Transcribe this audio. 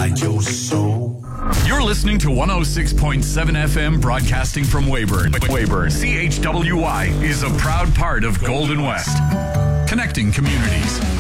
inside your soul. You're listening to 106.7 FM broadcasting from Weyburn. CHWY is a proud part of Golden West, connecting communities.